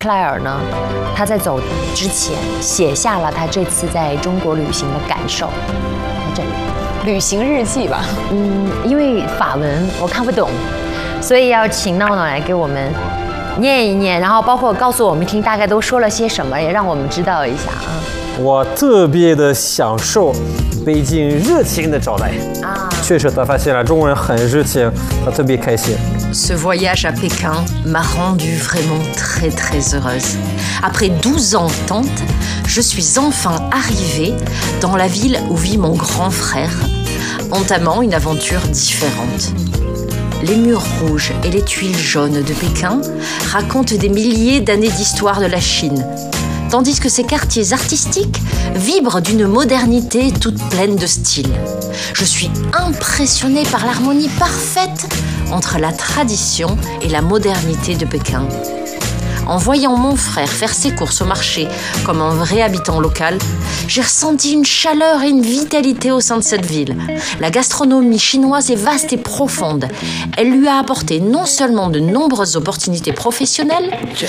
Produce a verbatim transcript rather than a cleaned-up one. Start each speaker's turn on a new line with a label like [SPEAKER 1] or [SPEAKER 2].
[SPEAKER 1] Claire 呢，她在走之前写下了她这次在中国旅行的感受，在这里。
[SPEAKER 2] 旅行日记吧。
[SPEAKER 1] 嗯，因为法文我看不懂，所以要请闹闹来给我们念一念，然后包括告诉我们听大概都说了些什么，也让我们知道一下啊。
[SPEAKER 3] 我特别的享受北京热情的招待啊，确实他发现了中国人很热情，他特别开心。
[SPEAKER 4] Ce voyage à Pékin m'a rendue vraiment très très heureuse. Après douze ans d'attente, je suis enfin arrivée dans la ville où vit mon grand frère, entamant une aventure différente. Les murs rouges et les tuiles jaunes de Pékin racontent des milliers d'années d'histoire de la Chine, tandis que ces quartiers artistiques vibrent d'une modernité toute pleine de style. Je suis impressionnée par l'harmonie parfaite entre la tradition et la modernité de Pékin. En voyant mon frère faire ses courses au marché comme un vrai habitant local, j'ai ressenti une chaleur et une vitalité au sein de cette ville. La gastronomie chinoise est vaste et profonde. Elle lui a apporté non seulement de nombreuses opportunités professionnelles,